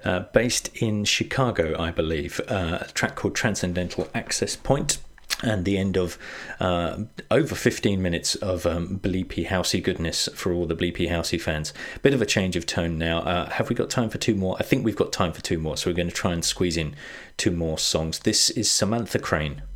based in Chicago, I believe. A track called Transcendental Access Point. And the end of over 15 minutes of bleepy housey goodness for all the bleepy housey fans. Bit of a change of tone now. Have we got time for two more? I think we've got time for two more, so we're going to try and squeeze in two more songs. This is Samantha Crane.